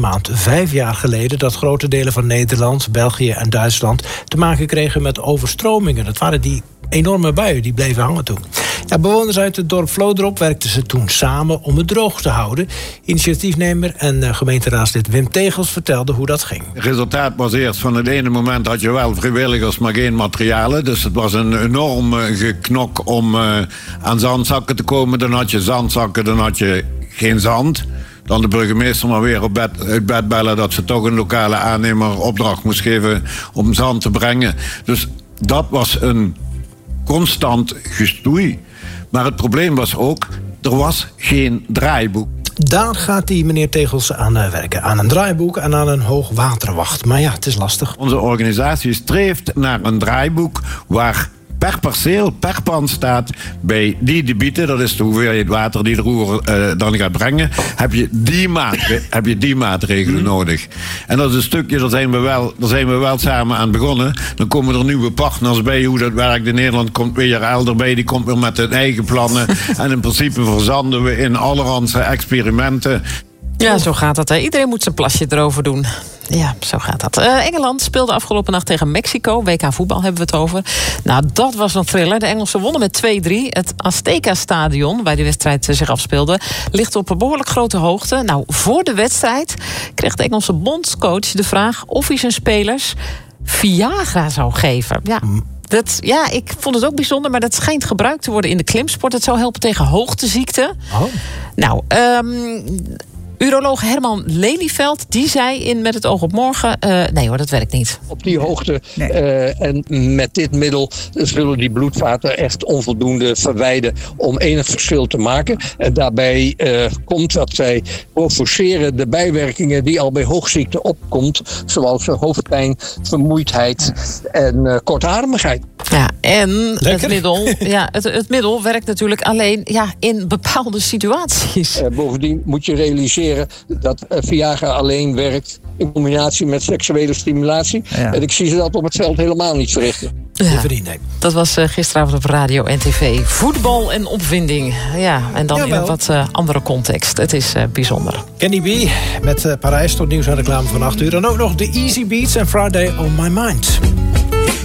maand 5 jaar geleden dat grote delen van Nederland, België en Duitsland te maken kregen met overstromingen. Dat waren die enorme buien, die bleven hangen toen. Ja, bewoners uit het dorp Vlodrop werkten ze toen samen om het droog te houden. Initiatiefnemer en gemeenteraadslid Wim Tegels vertelde hoe dat ging. Het resultaat was eerst van het ene moment had je wel vrijwilligers, maar geen materialen. Dus het was een enorm geknok om aan zandzakken te komen. Dan had je zandzakken, dan had je geen zand. Dan de burgemeester maar weer uit bed bellen dat ze toch een lokale aannemer opdracht moest geven om zand te brengen. Dus dat was een constant gestoei. Maar het probleem was ook, er was geen draaiboek. Daar gaat die meneer Tegels aan werken. Aan een draaiboek en aan een hoogwaterwacht. Maar ja, het is lastig. Onze organisatie streeft naar een draaiboek waar per perceel, per pand staat, bij die debieten, dat is de hoeveelheid water die de roer dan gaat brengen, heb je die maatregelen nodig. En dat is een stukje, daar zijn we wel samen aan begonnen. Dan komen er nieuwe partners bij, hoe dat werkt in Nederland, komt weer Elder bij, die komt weer met hun eigen plannen. En in principe verzanden we in allerhande experimenten. Ja, zo gaat dat. Hè. Iedereen moet zijn plasje erover doen. Ja, zo gaat dat. Engeland speelde afgelopen nacht tegen Mexico. WK voetbal hebben we het over. Nou, dat was een thriller. De Engelsen wonnen met 2-3. Het Azteca-stadion, waar die wedstrijd zich afspeelde, ligt op een behoorlijk grote hoogte. Nou, voor de wedstrijd kreeg de Engelse bondscoach de vraag of hij zijn spelers Viagra zou geven. Ja. Ik vond het ook bijzonder, maar dat schijnt gebruikt te worden in de klimsport. Het zou helpen tegen hoogteziekte. Oh. Nou, uroloog Herman Lelyveld, die zei in Met het oog op morgen, nee hoor, dat werkt niet. Op die hoogte en met dit middel zullen die bloedvaten echt onvoldoende verwijden om enig verschil te maken. En daarbij komt dat zij forceren de bijwerkingen die al bij hoogziekte opkomt, zoals hoofdpijn, vermoeidheid en kortademigheid. Ja, en het middel werkt natuurlijk alleen in bepaalde situaties. Bovendien moet je realiseren dat Viagra alleen werkt in combinatie met seksuele stimulatie. Ja. En ik zie ze dat op het veld helemaal niet verrichten. Ja, dat was gisteravond op radio en tv. Voetbal en opwinding. Ja, en dan in een wat andere context. Het is bijzonder. Kenny B met Parijs tot nieuws en reclame van 8 uur. En ook nog de Easy Beats en Friday on My Mind.